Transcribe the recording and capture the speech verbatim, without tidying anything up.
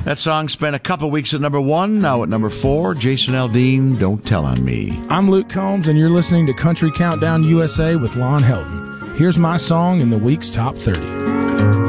That song spent a couple weeks at number one, now at number four. Jason Aldean, Don't Tell on Me. I'm Luke Combs, and you're listening to Country Countdown U S A with Lon Helton. Here's my song in the week's top thirty.